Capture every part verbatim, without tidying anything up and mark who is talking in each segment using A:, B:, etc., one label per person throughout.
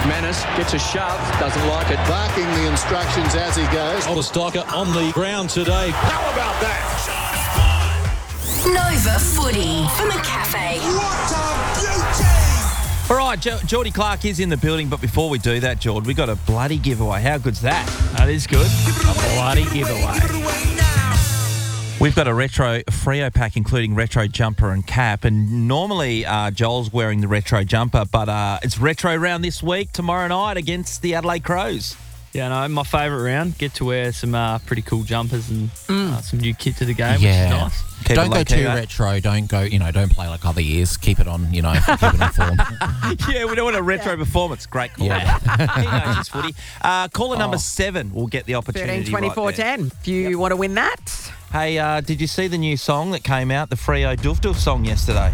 A: McManus gets a shove, doesn't like it.
B: Barking the instructions as he goes.
C: Older Stocker on the ground today.
B: How about that?
D: Nova Footy from a cafe.
B: What a beauty!
E: All right, jo- Geordie Clark is in the building, but before we do that, Jord, we got a bloody giveaway. How good's that?
F: That is good. A bloody giveaway.
E: We've got a retro Freo pack, including retro jumper and cap. And normally uh, Joel's wearing the retro jumper, but uh, it's retro round this week, tomorrow night against the Adelaide Crows.
F: Yeah, no, my favourite round. Get to wear some uh, pretty cool jumpers and uh, some new kit to the game,
G: Yeah.
F: which is nice.
E: Keep
G: Don't
E: it
G: go
E: low-key,
G: too
E: mate.
G: retro. Don't go, you know, don't play like other years. Keep it on, you know, keep it in form.
E: Yeah, we don't want a retro performance. Great call.
G: Yeah.
E: He knows his footy. Uh, caller number seven will get the opportunity.
H: thirteen twenty-four
E: right there.
H: ten. If you want to win that.
E: Hey, uh, did you see the new song that came out, the Freo Doof Doof song yesterday?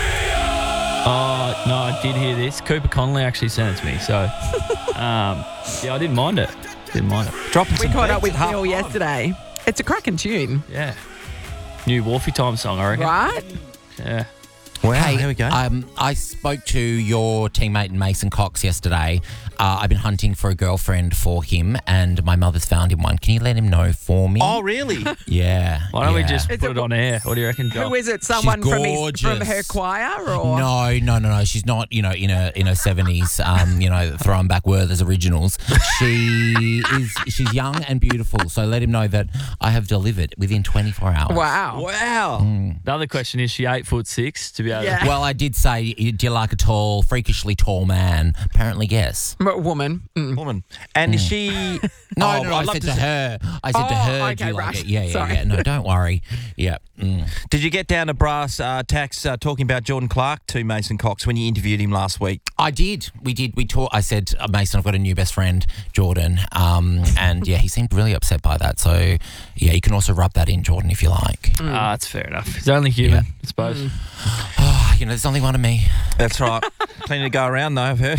F: Oh, no, I did hear this. Cooper Connolly actually sent it to me, so um, yeah, I didn't mind it. Didn't mind it.
E: Dropping
H: We
E: some
H: caught up
E: beats
H: with
E: at half
H: Phil
E: time.
H: yesterday. It's a cracking tune,
F: Yeah. New Wharfie Time song, I reckon.
H: right?
F: Yeah.
E: Wow,
G: Hey,
E: there we go.
G: Um, I spoke to your teammate Mason Cox yesterday. Uh, I've been hunting for a girlfriend for him, and my mother's found him one. Can you let him know for me?
E: oh, really?
G: yeah.
F: Why don't we
G: yeah.
F: just
H: Is
F: put
H: it-
F: it on air? What do you reckon, Joel?
H: Who is it? Someone from his, from
G: gorgeous.
H: her choir, or
G: No, no, no, no. She's not, you know, in her in her seventies. Um, you know, throwing back Werther's originals. She is. She's young and beautiful. So let him know that I have delivered within twenty-four hours.
H: Wow.
E: Wow.
F: The other question is, she eight foot six to be able
H: Yeah.
F: to...
G: Well, I did say, do you like a tall, freakishly tall man? Apparently, yes.
H: M- woman. Mm.
E: Woman. And is she...
G: No,
E: Oh,
G: no, no.
E: I'd
G: I
E: love
G: said
E: to
G: to
E: see-
G: her. I said to
H: Oh,
G: her, do
H: okay,
G: you like
H: right.
G: it? Yeah, yeah,
H: Sorry.
G: yeah. No, don't worry. Yeah. Mm.
E: Did you get down to brass uh, tacks uh, talking about Jordan Clark to Mason Cox when you interviewed him last week?
G: I did. We did. We talked. I said, uh, Mason, I've got a new best friend, Jordan. Um, and yeah, he seemed really upset by that. So yeah, you can also rub that in, Jordan, if you like.
F: Ah, that's fair enough. He's only human,
G: Yeah.
F: I suppose.
G: Oh, you know, there's only one of me.
E: That's right. Plenty to go around, though, I've heard.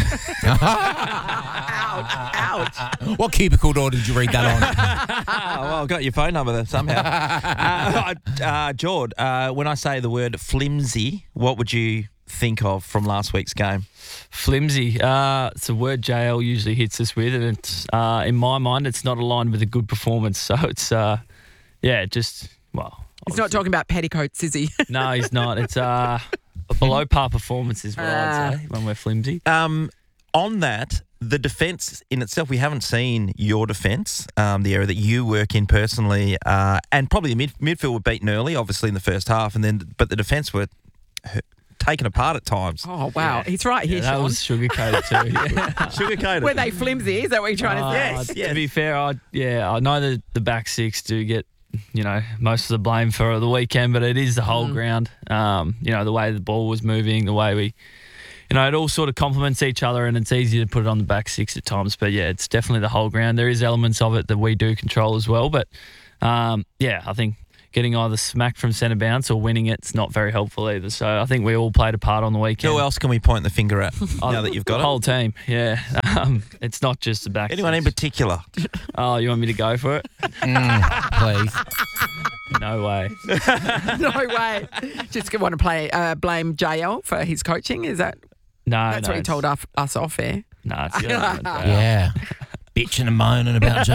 H: Ouch. Ouch.
G: What cubicle door did you read that on?
E: Oh, well, I've got your phone number there somehow. uh, uh, Jord, uh, when I say the word flimsy, what would you think of from last week's game?
F: Flimsy. Uh, it's a word J L usually hits us with, and it's uh, in my mind, it's not aligned with a good performance. So it's, uh, yeah, just, well.
H: He's not talking about petticoats, is he?
F: No, he's not. It's uh, a below par performance is what
H: Ah.
F: I'd say when we're flimsy.
E: Um, on that, the defence in itself, we haven't seen your defence, um, the area that you work in personally, uh, and probably the mid- midfield were beaten early, obviously in the first half, and then but the defence were h- taken apart at times.
H: Oh, wow. He's right here,
F: Yeah, that
H: Sean.
F: was sugar-coated too. Yeah.
E: Sugar-coated.
H: Were they flimsy? Is that what you're trying
F: Uh,
H: to say?
E: yes.
F: To be fair, I yeah, I know that the back six do get, you know, most of the blame for the weekend, but it is the whole ground. Um, you know, the way the ball was moving, the way we, you know, it all sort of complements each other, and it's easy to put it on the back six at times. But yeah, it's definitely the whole ground. There is elements of it that we do control as well, but um, yeah, I think getting either smacked from centre bounce or winning it's not very helpful either. So I think we all played a part on the weekend.
E: Who else can we point the finger at
F: Oh,
E: now that you've got
F: the
E: it?
F: whole team, yeah. Um, it's not just the back
E: Anyone in
F: six.
E: particular?
F: Oh, you want me to go for it?
G: Mm, please.
F: No way.
H: No way. Just want to play, uh, blame J L for his coaching? Is that
F: No,
H: that's
F: no,
H: what he
F: it's-
H: told us, us off air?
F: No, it's the other one.
G: Yeah. Bitching and moaning about J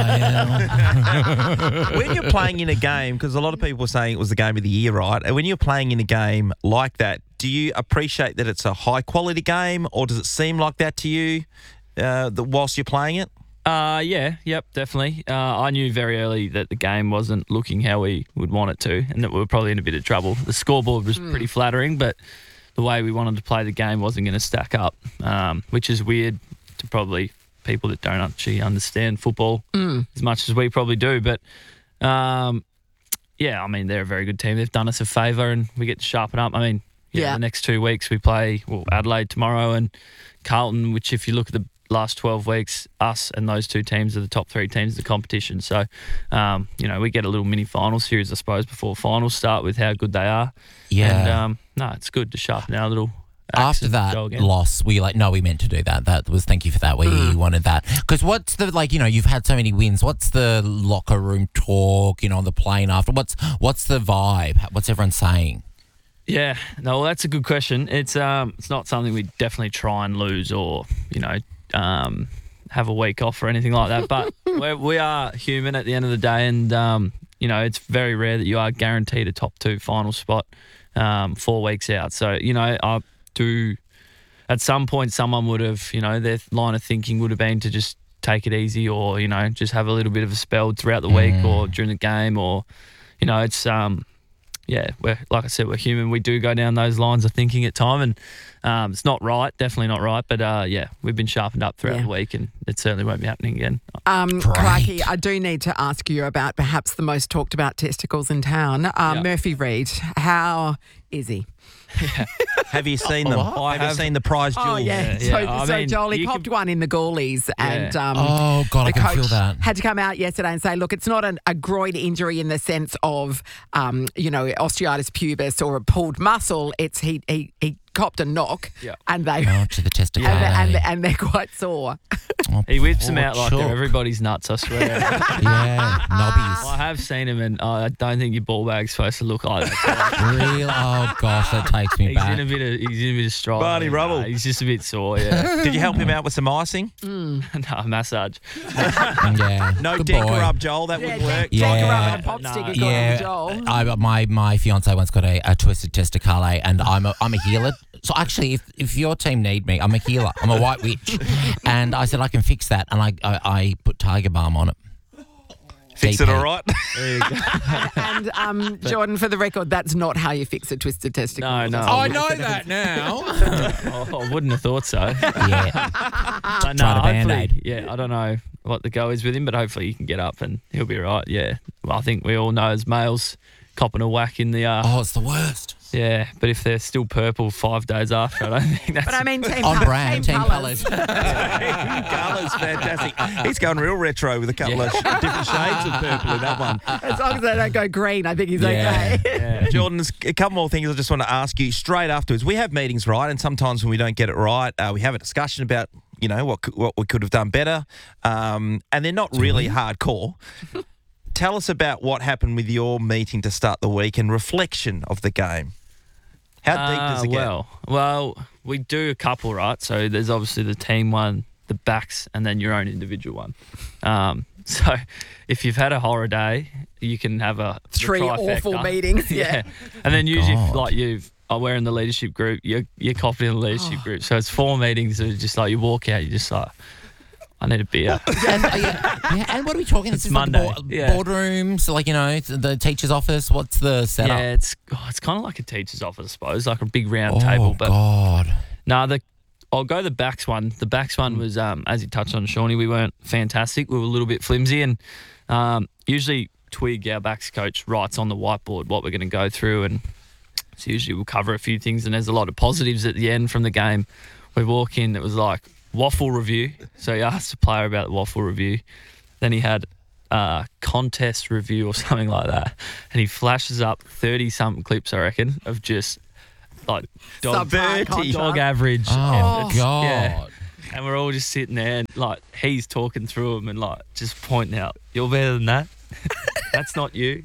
G: L.
E: When you're playing in a game, because a lot of people were saying it was the game of the year, right? And when you're playing in a game like that, do you appreciate that it's a high quality game, or does it seem like that to you uh, that whilst you're playing it?
F: Uh, yeah, yep, definitely. Uh, I knew very early that the game wasn't looking how we would want it to, and that we were probably in a bit of trouble. The scoreboard was pretty flattering, but the way we wanted to play the game wasn't going to stack up, um, which is weird to probably people that don't actually understand football as much as we probably do. But um, yeah, I mean, they're a very good team. They've done us a favour, and we get to sharpen up. I mean, yeah,
H: Yeah.
F: the next two weeks we play well, Adelaide tomorrow and Carlton, which if you look at the last twelve weeks, us and those two teams are the top three teams of the competition. So, um, you know, we get a little mini final series, I suppose, before finals start with how good they are.
G: Yeah.
F: And, um, no, it's good to sharpen our little axe
G: After
F: and
G: that
F: go again.
G: loss, we like, no, we meant to do that. That was, thank you for that. We wanted that. Because what's the, like, you know, you've had so many wins. What's the locker room talk, you know, on the plane after? What's what's the vibe? What's everyone saying?
F: Yeah, no, well, that's a good question. It's um, it's not something we definitely try and lose or, you know, um, have a week off or anything like that. But we're, we are human at the end of the day, and um, you know, it's very rare that you are guaranteed a top two final spot um, four weeks out. So, you know, I do. At some point, someone would have, you know, their line of thinking would have been to just take it easy, or, you know, just have a little bit of a spell throughout the week
G: Mm.
F: or during the game, or, you know, it's um, yeah, we're like I said, we're human. We do go down those lines of thinking at time, and um, it's not right, definitely not right. But uh, yeah, we've been sharpened up throughout
H: Yeah.
F: the week, and it certainly won't be happening again.
H: Um,
G: Great.
H: Clarky, I do need to ask you about perhaps the most talked about testicles in town. Um,
F: Yeah.
H: Murphy Reid, how is he?
E: Have you seen them?
G: what?
F: I
E: have, you
F: have.
E: seen the prize
H: Oh,
E: jewels?
H: yeah.
F: Yeah,
H: So,
F: yeah. I
H: so
F: mean,
H: Joel, he
F: you
H: copped
F: could-
H: one in the goalies, and um,
G: Oh, God, I
H: the
G: can
H: coach
G: feel that.
H: had to come out yesterday and say, look, it's not an, a groin injury in the sense of, um, you know, osteitis pubis or a pulled muscle. It's he he, he copped a knock,
F: Yeah.
H: and they
G: Oh, to the testicle.
H: and, they, and, and they're quite sore.
G: Oh,
F: He whips them
G: poor
F: out like
G: chook.
F: they're everybody's nuts, I swear.
G: Yeah, nobbies.
F: I have seen him, and I don't think your ball bag's supposed to look like that.
G: Real? Oh, gosh, that takes me
F: He's
G: back.
F: in a bit of he's in a bit of stride.
E: Barney Rubble.
F: Nah, he's just a bit sore, yeah.
E: Did you help him out with some icing?
F: no, massage.
G: Yeah.
E: No
G: Good
E: Denker
G: boy.
E: rub, Joel. That
H: Yeah,
E: would work.
G: Yeah.
H: Take a rub and a pop
F: No.
H: stick and
G: Yeah,
H: go on, Joel.
G: I, my my fiance once got a, a twisted testicale, and I'm a I'm a healer. So actually, if, if your team need me, I'm a healer. I'm a white witch, and I said I can fix that, and I I, I put Tiger Balm on it.
E: Fix
G: D
E: it
G: P.
E: all right.
H: And um, Jordan, for the record, that's not how you fix a twisted testicle.
F: No, no.
G: I know that now.
F: Oh, I wouldn't have thought so.
G: yeah.
F: But no,
G: Tried a
F: hopefully,
G: Band-Aid.
F: yeah, I don't know what the go is with him, but hopefully he can get up and he'll be right. Yeah, well, I think we all know as males copping a whack in the uh,
G: Oh, it's the worst.
F: yeah. But if they're still purple five days after, I don't think that's.
H: But I mean, team
G: On
H: colour-
G: brand, team
H: colours.
G: coloured.
E: Colours, fantastic. He's going real retro with a couple
F: Yeah.
E: of sh- different shades of purple in that one.
H: As long as they don't go green, I think he's
G: Yeah.
H: okay.
F: yeah.
E: Jordan, there's a couple more things I just want to ask you straight afterwards. We have meetings, right? And sometimes when we don't get it right, uh, we have a discussion about, you know, what cou- what we could have done better. Um, and they're not really hardcore. Tell us about what happened with your meeting to start the week and reflection of the game. How deep does
F: Uh,
E: it get?
F: well, well, we do a couple, right? So there's obviously the team one, the backs, and then your own individual one. Um, so if you've had a horror day, you can have a the
H: Three
F: trifecta.
H: awful meetings, yeah.
F: And then usually, if,
G: God.
F: like you've, oh, we're in the leadership group. You're you're copied in the leadership
H: Oh.
F: group. So it's four meetings. That are just like you walk out, you're just like, I need a beer.
G: and, uh, yeah, yeah, and what are we talking? This
F: It's
G: is like the
F: Monday,
G: board,
F: yeah.
G: boardrooms, like, you know, it's the teacher's office. What's the setup?
F: Yeah, it's oh, it's kind of like a teacher's office, I suppose, like a big round
G: oh,
F: table. But
G: God.
F: no, the I'll go the backs one. The backs one was, um, as you touched on, Shawnee, we weren't fantastic. We were a little bit flimsy, and um, usually Twig, our backs coach, writes on the whiteboard what we're going to go through, and so usually we'll cover a few things, and there's a lot of positives at the end from the game. We walk in, it was like waffle review. So he asked the player about the waffle review. Then he had a contest review or something like that, and he flashes up thirty-something clips, I reckon, of just like dog,
H: Subpar content.
F: dog average.
G: Oh,
F: efforts.
G: God.
F: Yeah. And we're all just sitting there, and like he's talking through them and like just pointing out, "You're better than that. That's not you.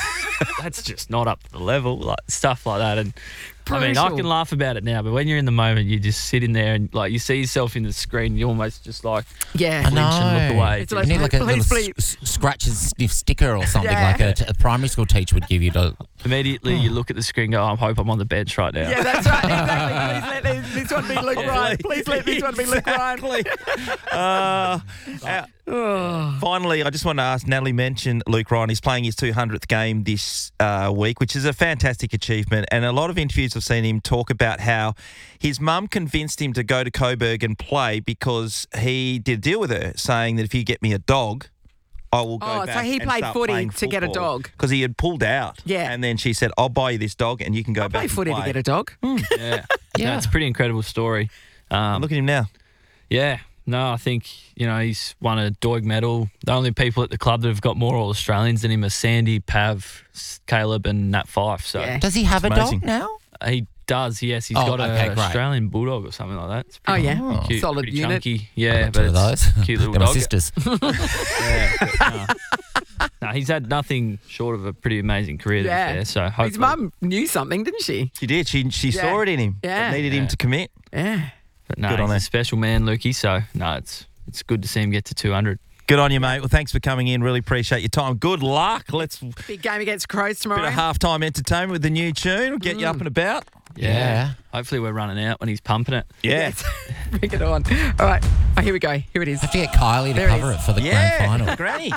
F: That's just not up to the level." Like stuff like that. And I mean, I
H: Brutal.
F: can laugh about it now, but when you're in the moment, you just sit in there and like you see yourself in the screen, you almost just like
H: Yeah.
G: I
F: flinch and look
G: know.
F: away.
H: It's
G: You
H: like,
G: need like a
H: please,
G: little
H: please.
G: s- s- scratch and sniff sticker or something
H: Yeah.
G: like a, t- a primary school teacher would give you to.
F: Immediately, you look at the screen, and go, "I hope I'm on the bench right now."
H: Yeah, that's right. Exactly. Please let this, this one be Luke Ryan. Please let this one be Luke Ryan.
E: Uh, uh, finally, I just want to ask, Natalie mentioned Luke Ryan. He's playing his two hundredth game this uh, week, which is a fantastic achievement. And a lot of interviews I've seen him talk about how his mum convinced him to go to Coburg and play because he did a deal with her, saying that if you get me a dog, I will go
H: Oh, so
E: back
H: he
E: and
H: played
E: start
H: footy
E: playing
H: to get a
E: football.
H: dog.
E: Because he had pulled out.
H: Yeah.
E: And then she said, I'll buy you this dog and you can go
H: I
E: back
H: play
E: and
H: footy
E: play.
H: to get a dog.
F: yeah, yeah.
G: Yeah.
F: It's a pretty incredible story. Um,
E: Look at him now.
F: Yeah, no, I think, you know, he's won a Doig medal. The only people at the club that have got more All Australians than him are Sandy, Pav, Caleb, and Nat Fife. So
H: Yeah.
G: Does he have a
E: amazing.
G: dog now?
F: he does, yes. He's
G: Oh,
F: got
G: okay,
F: an
G: great.
F: Australian Bulldog or something like that. It's
H: Oh,
F: pretty
H: yeah.
F: cute,
H: Solid
F: pretty
H: unit.
F: chunky. Yeah,
G: Got
F: but
G: two of
F: it's
G: those.
F: a cute little
G: They're my
F: dog.
G: sisters.
F: Yeah, but, no. No, he's had nothing short of a pretty amazing career, to
H: Yeah.
F: be fair. So hopefully,
H: His mum knew something, didn't she?
E: She did. She she
H: Yeah.
E: saw it in him.
H: Yeah.
E: It needed him
F: Yeah.
E: to commit.
H: Yeah.
F: But no,
E: Good on
F: he's
E: there.
F: a special man, Lukey. So no, it's it's good to see him get to two hundred.
E: Good on you, mate. Well, thanks for coming in. Really appreciate your time. Good luck. Let's bit
H: Big game against Crows tomorrow.
E: of halftime entertainment with the new tune. We'll get you up and about.
G: Yeah.
F: Hopefully we're running out when he's pumping it.
E: Yeah.
H: Bring it on. All right. Oh, here we go. Here it is.
G: Have to get Kylie to
H: There it
G: cover
H: is.
G: it for the
E: Yeah,
G: grand final.
E: Granny.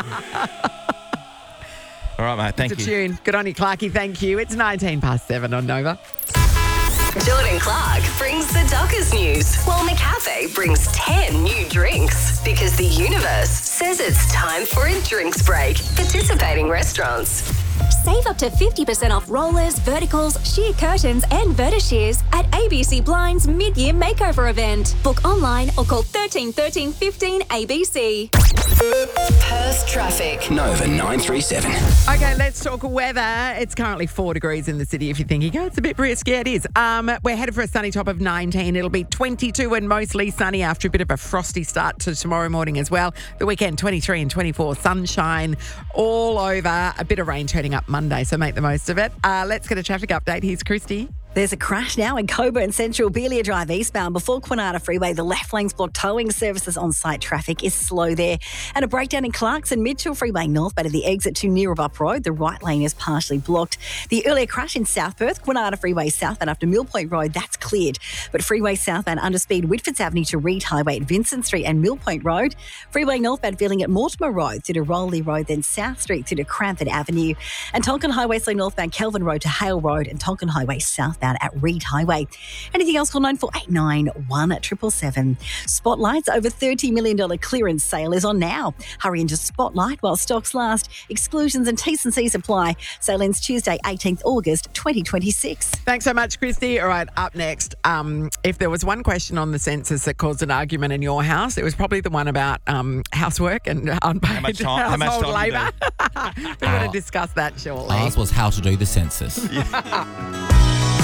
E: All right, mate. Thank
H: It's a
E: you.
H: tune. Good on you, Clarky. Thank you. It's nineteen past seven on Nova.
D: Jordan Clark brings the Dockers news, while McCafe brings ten new drinks. Because the universe says it's time for a drinks break. Participating restaurants.
I: Save up to fifty percent off rollers, verticals, sheer curtains, and vertishears at A B C Blinds mid-year makeover event. Book online or call thirteen thirteen fifteen A B C.
D: Perth traffic.
J: Nova nine three seven.
H: Okay, let's talk weather. It's currently four degrees in the city. If you're thinking, oh, it's a bit brisk, yeah, it is. Um, we're headed for a sunny top of nineteen. It'll be twenty-two and mostly sunny after a bit of a frosty start to tomorrow morning as well. The weekend, twenty-three and twenty-four, sunshine all over. A bit of rain turning up Monday, so make the most of it. Uh, let's get a traffic update. Here's Christy.
K: There's a crash now in Coburn Central, Belia Drive eastbound before Quinata Freeway. The left lane's blocked. Towing services on site. Traffic is slow there. And a breakdown in Clarkson Mitchell Freeway northbound of the exit to Neerabup Road. The right lane is partially blocked. The earlier crash in South Perth, Quinata Freeway southbound after Mill Point Road, that's cleared. But freeway southbound underspeed Whitfords Avenue to Reed Highway at Vincent Street and Mill Point Road. Freeway northbound filling at Mortimer Road through to Rowley Road, then South Street through to Cranford Avenue. And Tonkin Highway slow northbound Kelvin Road to Hale Road and Tonkin Highway southbound at Reed Highway. Anything else, call nine four eight nine one seven seven seven. Spotlight's over thirty million dollars clearance sale is on now. Hurry into Spotlight while stocks last. Exclusions and T's and C's apply. Sale ends Tuesday, eighteenth August twenty twenty-six.
H: Thanks so much, Christy. All right, up next, um, if there was one question on the census that caused an argument in your house, it was probably the one about um, housework and unpaid
E: much time- how much
H: household
E: time you
H: labour. We're going to discuss that shortly.
G: Ours was how to do the census.